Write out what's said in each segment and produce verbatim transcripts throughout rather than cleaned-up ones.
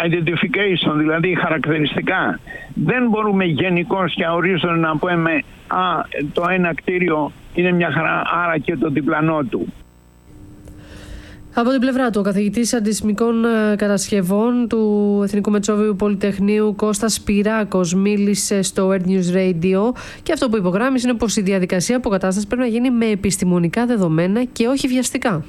identification, δηλαδή χαρακτηριστικά. Δεν μπορούμε γενικώς και αορίστον να πούμε «Α, το ένα κτίριο είναι μια χαρά, άρα και το διπλανό του». Από την πλευρά του, ο καθηγητής αντισημικών κατασκευών του Εθνικού Μετσόβιου Πολυτεχνείου Κώστας Σπυράκος μίλησε στο World News Radio και αυτό που υπογράμμισε είναι πως η διαδικασία αποκατάστασης πρέπει να γίνει με επιστημονικά δεδομένα και όχι βιαστικά.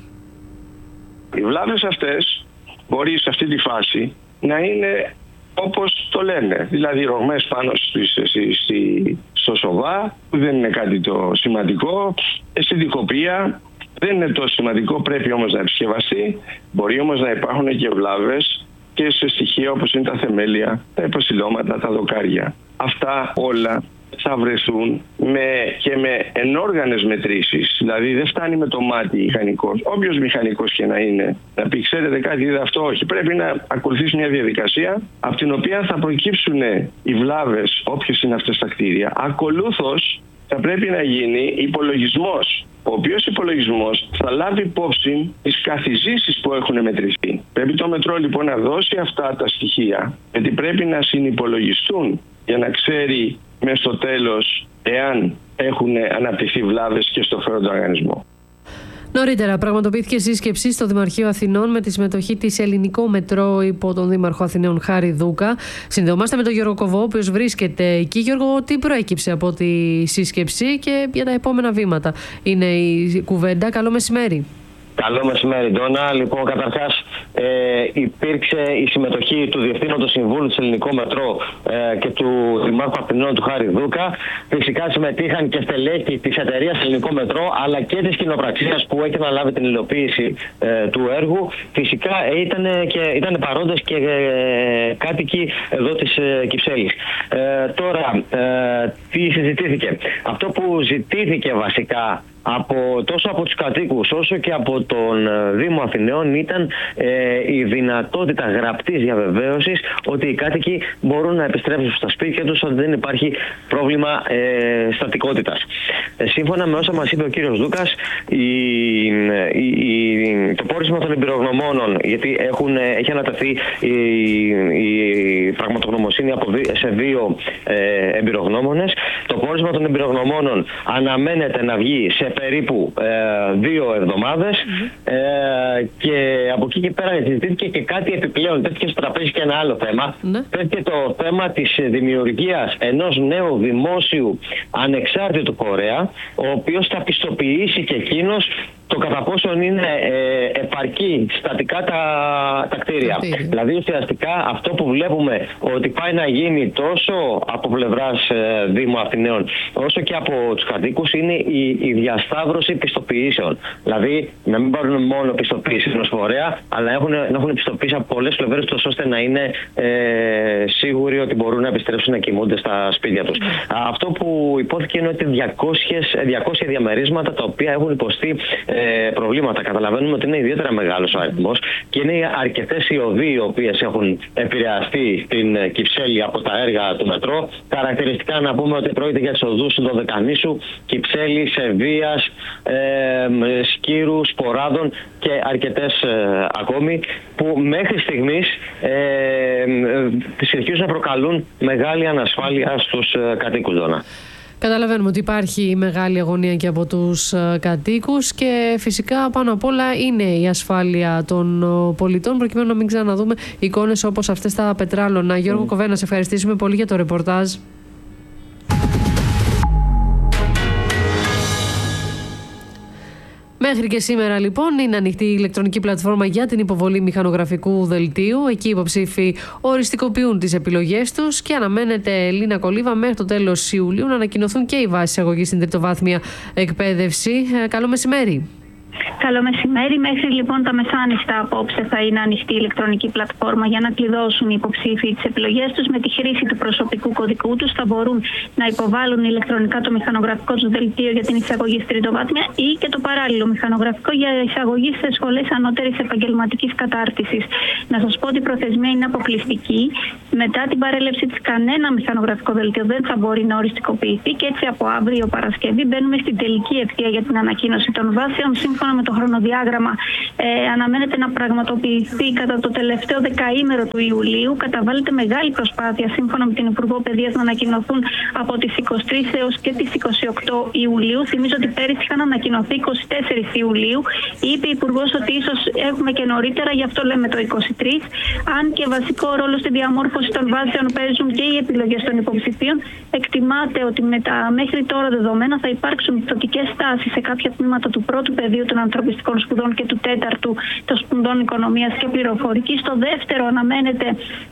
Οι βλάβες αυτές μπορεί σε αυτή τη φάση να είναι όπως το λένε, δηλαδή ρογμές πάνω στη, στη, στη, στο σοβά, που δεν είναι κάτι το σημαντικό, στη δικοπία. Δεν είναι τόσο σημαντικό, πρέπει όμως να επισκευαστεί. Μπορεί όμως να υπάρχουν και βλάβες και σε στοιχεία όπως είναι τα θεμέλια, τα υποστηλώματα, τα δοκάρια. Αυτά όλα θα βρεθούν με, και με ενόργανες μετρήσεις. Δηλαδή δεν φτάνει με το μάτι μηχανικός. Όποιος μηχανικός και να είναι, να πει ξέρετε κάτι, είδε αυτό, όχι. Πρέπει να ακολουθήσει μια διαδικασία από την οποία θα προκύψουν οι βλάβες, όποιες είναι αυτές τα κτίρια. Ακολούθως θα πρέπει να γίνει υπολογισμός, ο οποίος υπολογισμός θα λάβει υπόψη τις καθιζήσεις που έχουν μετρηθεί. Πρέπει το μετρό λοιπόν να δώσει αυτά τα στοιχεία, γιατί πρέπει να συνυπολογιστούν για να ξέρει μες στο τέλος εάν έχουν αναπτυχθεί βλάβες και στο φέροντα οργανισμό. Νωρίτερα πραγματοποιήθηκε σύσκεψη στο Δημαρχείο Αθηνών με τη συμμετοχή της Ελληνικό Μετρό υπό τον Δήμαρχο Αθηναίων Χάρη Δούκα. Συνδεόμαστε με τον Γιώργο Κοβό, ο οποίος βρίσκεται εκεί. Γιώργο, τι προέκυψε από τη σύσκεψη και για τα επόμενα βήματα είναι η κουβέντα. Καλό μεσημέρι. Καλό μεσημέρι, Ντόνα. Λοιπόν, καταρχάς ε, υπήρξε η συμμετοχή του Διευθύνοντος Συμβούλου της Ελληνικό Μετρό ε, και του Δημάρχου Αθηνών του Χάρη Δούκα. Φυσικά συμμετείχαν και στελέχη της εταιρείας Ελληνικό Μετρό αλλά και της κοινοπραξίας που έχει αναλάβει την υλοποίηση ε, του έργου. Φυσικά ήταν, και, ήταν παρόντες και ε, κάτοικοι εδώ της ε, Κυψέλης. Ε, τώρα, ε, τι συζητήθηκε. Αυτό που ζητήθηκε βασικά από, τόσο από τους κατοίκους όσο και από τον Δήμο Αθηναίων ήταν ε, η δυνατότητα γραπτής διαβεβαίωσης ότι οι κάτοικοι μπορούν να επιστρέψουν στα σπίτια τους, ότι δεν υπάρχει πρόβλημα ε, στατικότητας. Ε, σύμφωνα με όσα μας είπε ο κύριος Δούκας, η, η, η, το πόρισμα των εμπειρογνωμόνων, γιατί έχουν, έχει ανατεθεί η, η πραγματογνωμοσύνη από, σε δύο ε, εμπειρογνώμονες, το πόρισμα των εμπειρογνωμόνων αναμένεται να βγει σε περίπου ε, δύο εβδομάδες mm-hmm. ε, και από εκεί και πέρα συζητήθηκε και κάτι επιπλέον. Τέθηκε στο τραπέζι και ένα άλλο θέμα. Mm-hmm. Τέθηκε το θέμα της δημιουργίας ενός νέου δημόσιου ανεξάρτητου φορέα, ο οποίος θα πιστοποιήσει και εκείνος το κατά πόσον είναι ε, επαρκή στατικά τα, τα κτίρια. Mm. Δηλαδή ουσιαστικά αυτό που βλέπουμε ότι πάει να γίνει τόσο από πλευράς ε, Δήμου Αθηναίων όσο και από τους κατοίκους είναι η, η διασταύρωση πιστοποιήσεων. Δηλαδή να μην πάρουν μόνο πιστοποίηση ενός φορέα, αλλά έχουν, να έχουν πιστοποίηση από πολλές πλευρές τους ώστε να είναι ε, σίγουροι ότι μπορούν να επιστρέψουν να κοιμούνται στα σπίτια τους. Mm. Αυτό που υπόθηκε είναι ότι διακόσια διαμερίσματα τα οποία έχουν υποστεί Ε, προβλήματα. Καταλαβαίνουμε ότι είναι ιδιαίτερα μεγάλος ο αριθμός και είναι αρκετές οι οδοί οι οποίες έχουν επηρεαστεί στην Κυψέλη από τα έργα του μετρό. Χαρακτηριστικά να πούμε ότι πρόκειται για τις οδούς του Δωδεκανήσου, Κυψέλη, Σεβίας, ε, Σκύρου, Σποράδων και αρκετές ε, ακόμη που μέχρι στιγμής ε, ε, συνεχίζουν να προκαλούν μεγάλη ανασφάλεια στους ε, κατοίκους, Δώνα. Καταλαβαίνουμε ότι υπάρχει μεγάλη αγωνία και από τους κατοίκους και φυσικά πάνω απ' όλα είναι η ασφάλεια των πολιτών προκειμένου να μην ξαναδούμε εικόνες όπως αυτές στα πετράλωνα. Γιώργο mm. Κοβέ, να σε ευχαριστήσουμε πολύ για το ρεπορτάζ. Μέχρι και σήμερα λοιπόν είναι ανοιχτή η ηλεκτρονική πλατφόρμα για την υποβολή μηχανογραφικού δελτίου. Εκεί οι υποψήφοι οριστικοποιούν τις επιλογές τους και αναμένεται, Λίνα Κολίβα, μέχρι το τέλος Ιουλίου να ανακοινωθούν και οι βάσεις αγωγής στην τριτοβάθμια εκπαίδευση. Καλό μεσημέρι. Καλό μεσημέρι. Μέχρι λοιπόν τα μεσάνυχτα απόψε θα είναι ανοιχτή η ηλεκτρονική πλατφόρμα για να κλειδώσουν οι υποψήφοι τις επιλογές τους. Με τη χρήση του προσωπικού κωδικού τους θα μπορούν να υποβάλουν ηλεκτρονικά το μηχανογραφικό τους δελτίο για την εισαγωγή στη τριτοβάθμια ή και το παράλληλο μηχανογραφικό για εισαγωγή σε σχολές ανώτερης επαγγελματικής κατάρτισης. Να σας πω ότι η προθεσμία είναι αποκλειστική Μετά την παρέλευση της, κανένα μηχανογραφικό δελτίο δεν θα μπορεί να οριστικοποιηθεί και έτσι από αύριο Παρασκευή μπαίνουμε στην τελική ευθεία για την ανακοίνωση των βάσεων. Σύμφωνα με το χρονοδιάγραμμα, ε, αναμένεται να πραγματοποιηθεί κατά το τελευταίο δεκαήμερο του Ιουλίου. Καταβάλλεται μεγάλη προσπάθεια, σύμφωνα με την Υπουργό Παιδείας, να ανακοινωθούν από τις είκοσι τρεις έως και τις είκοσι οκτώ Ιουλίου. Θυμίζω ότι πέρυσι είχαν ανακοινωθεί είκοσι τέσσερις Ιουλίου. Είπε η Υπουργός ότι ίσως έχουμε και νωρίτερα, γι' αυτό λέμε το είκοσι τρεις. Αν και βασικό ρόλο στη διαμόρφωση των βάσεων παίζουν και οι επιλογές των υποψηφίων, εκτιμάται ότι με τα μέχρι τώρα δεδομένα θα υπάρξουν πτωτικές τάσεις σε κάποια τμήματα του πρώτου πεδίου των ανθρωπιστικών σπουδών και του τέταρτου των σπουδών οικονομίας και πληροφορικής. Στο δεύτερο αναμένεται,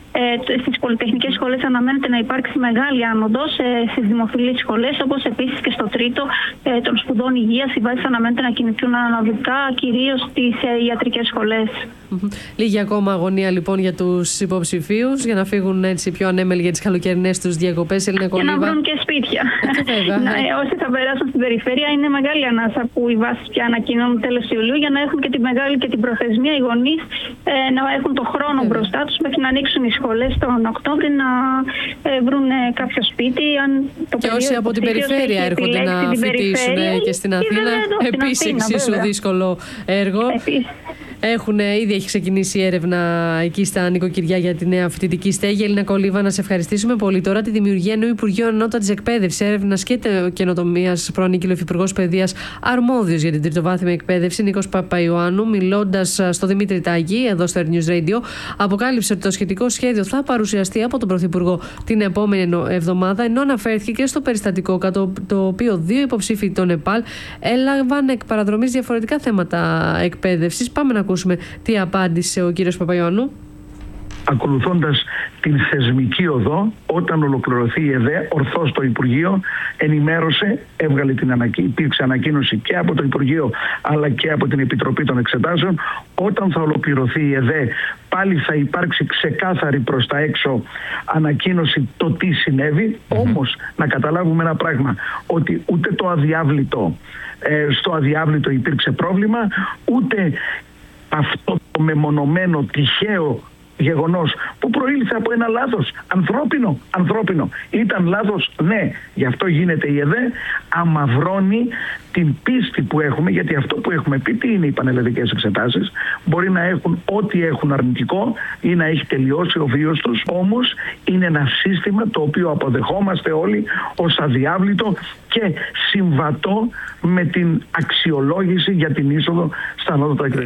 ε, στις πολυτεχνικές σχολές αναμένεται να υπάρξει μεγάλη άνοδος, ε, στις δημοφιλείς σχολές, όπως επίσης και στο τρίτο ε, των σπουδών υγείας. Οι βάσεις αναμένεται να κινηθούν αναδικά, κυρίως στις ε, ιατρικές σχολές. Λίγη ακόμα αγωνία λοιπόν για τους υποψηφίους, για να φύγουν έτσι πιο ανέμελοι για τις καλοκαιρινές τους διακοπές. Ελίνα Κολίβα. Και να βρουν και σπίτια. Ε, να, ε, όσοι θα περάσουν στην περιφέρεια, είναι μεγάλη ανάσα που οι βάσεις πια ανακοινώνουν τέλος Ιουλίου, για να έχουν και τη μεγάλη και την προθεσμία οι γονείς ε, να έχουν το χρόνο ε, μπροστά τους μέχρι να ανοίξουν οι σχολές τον Οκτώβρη, να ε, βρουν κάποιο σπίτι. Αν το και όσοι από την περιφέρεια έρχονται να φοιτήσουν και στην Αθήνα, επίσης εξίσου δύσκολο έργο. Επίσης. Έχουν, ήδη έχει ξεκινήσει η έρευνα εκεί στα νοικοκυριά για τη νέα φοιτητική στέγη. Ελίνα Κολίβα, να σε ευχαριστήσουμε πολύ. Τώρα τη δημιουργία νέου Υπουργείου Ανώτατης Εκπαίδευσης, Έρευνας και Καινοτομίας, προανήγγειλε ο Υφυπουργός Παιδείας αρμόδιος για την τριτοβάθμια εκπαίδευση, Νίκος Παπαϊωάννου, μιλώντας στο Δημήτρη Τάκη, εδώ στο Air News Radio, αποκάλυψε ότι το σχετικό σχέδιο θα παρουσιαστεί από τον Πρωθυπουργό την επόμενη εβδομάδα, ενώ αναφέρθηκε και στο περιστατικό κατά το οποίο δύο υποψήφοι των ΕΠΑΛ έλαβαν εκ παραδρομής διαφορετικά θέματα εκπαίδευσης. Πάμε να ακούσουμε τι απάντησε ο κύριος Παπαϊωάννου. Ακολουθώντας την θεσμική οδό, όταν ολοκληρωθεί η ΕΔΕ, ορθώς το Υπουργείο ενημέρωσε, έβγαλε την ανακοίνωση, υπήρξε ανακοίνωση και από το Υπουργείο αλλά και από την Επιτροπή των Εξετάσεων. Όταν θα ολοκληρωθεί η ΕΔΕ, πάλι θα υπάρξει ξεκάθαρη προς τα έξω ανακοίνωση το τι συνέβη. Mm-hmm. Όμως να καταλάβουμε ένα πράγμα, ότι ούτε το αδιάβλητο, ε, στο αδιάβλητο υπήρξε πρόβλημα, ούτε αυτό το μεμονωμένο τυχαίο γεγονός που προήλθε από ένα λάθος ανθρώπινο, ανθρώπινο. Ήταν λάθος, ναι, γι' αυτό γίνεται η ΕΔΕ, αμαυρώνει την πίστη που έχουμε, γιατί αυτό που έχουμε πει, τι είναι οι πανελλαδικές εξετάσεις, μπορεί να έχουν ό,τι έχουν αρνητικό ή να έχει τελειώσει ο βίος τους, όμως είναι ένα σύστημα το οποίο αποδεχόμαστε όλοι ως αδιάβλητο και συμβατό με την αξιολόγηση για την είσοδο στα ανώτατα εκπαιδευτικά.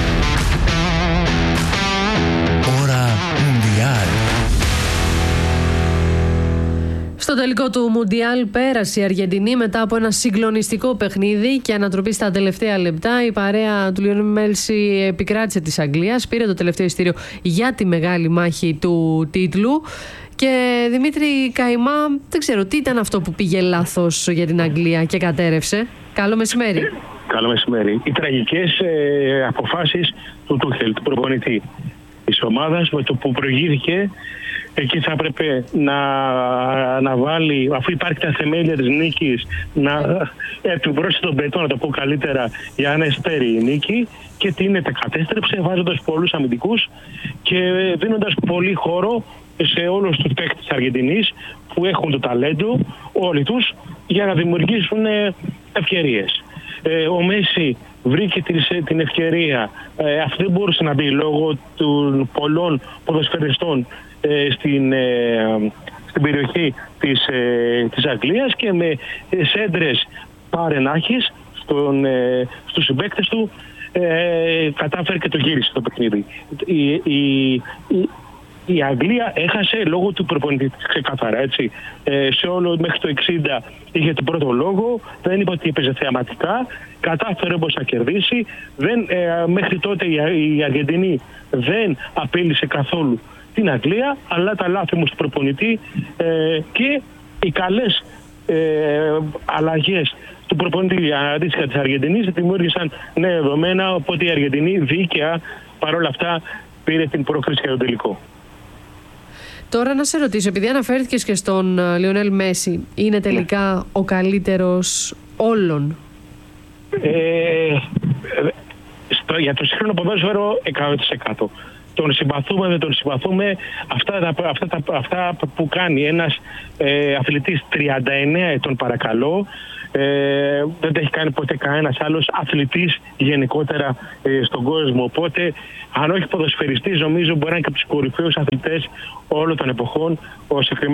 Στο τελικό του Μουντιάλ πέρασε η Αργεντινή μετά από ένα συγκλονιστικό παιχνίδι και ανατροπή στα τελευταία λεπτά. Η παρέα του Λιονέλ Μέση επικράτησε της Αγγλίας, πήρε το τελευταίο ειστήριο για τη μεγάλη μάχη του τίτλου. Και Δημήτρη Καϊμά, δεν ξέρω τι ήταν αυτό που πήγε λάθος για την Αγγλία και κατέρευσε. Καλό μεσημέρι. Καλό μεσημέρι. Οι τραγικές ε, αποφάσεις του Τούχελ, του προπονητή της ομάδας, με το που προηγήθηκε. Εκεί θα έπρεπε να, να βάλει, αφού υπάρχει τα θεμέλια της νίκης, να επιβρώσει τον πετό, να το πω καλύτερα, για να εστέρει η νίκη, και την κατέστρεψε βάζοντας πολλούς αμυντικούς και δίνοντας πολύ χώρο σε όλους τους παίκτες της Αργεντινής που έχουν το ταλέντο, όλοι τους, για να δημιουργήσουν ευκαιρίες. Ε, ο Μέση βρήκε την ευκαιρία, ε, αυτό δεν μπορούσε να μπει λόγω των πολλών ποδοσφαιριστών ε, στην, ε, στην περιοχή της, ε, της Αγγλίας, και με σέντρες παρενάχης στον, ε, στους συμπαίκτες του ε, κατάφερε και το γύρισε το παιχνίδι. Η, η, η, η Αγγλία έχασε λόγω του προπονητή, ξεκάθαρα, έτσι. Ε, σε όλο μέχρι το εξήντα είχε τον πρώτο λόγο, δεν είπε ότι έπαιζε θεαματικά, κατάφερε όμως να κερδίσει. Δεν, ε, μέχρι τότε η, η Αργεντινή δεν απείλησε καθόλου την Αγγλία, αλλά τα λάθη μου του προπονητή ε, και οι καλές ε, αλλαγές του προπονητή αντίστοιχα της Αργεντινής δημιούργησαν νέα δεδομένα, οπότε η Αργεντινή δίκαια παρόλα αυτά πήρε την πρόκριση για τον τελικό. Τώρα να σε ρωτήσω, επειδή αναφέρθηκες και στον Λιονέλ Μέση, είναι τελικά ναι. ο καλύτερος όλων? Ε, στο, για το σύγχρονο ποδόσφαιρο εκατό τοις εκατό. τον συμπαθούμε, δεν τον συμπαθούμε. Αυτά, τα, αυτά, τα, αυτά που κάνει ένας ε, αθλητής τριάντα εννέα ετών, παρακαλώ, ε, δεν τα έχει κάνει ποτέ κανένας άλλος αθλητής γενικότερα ε, στον κόσμο. Οπότε, αν όχι ποδοσφαιριστής, νομίζω μπορεί να είναι και από τους κορυφαίους αθλητές όλων των εποχών ο συγκεκριμένος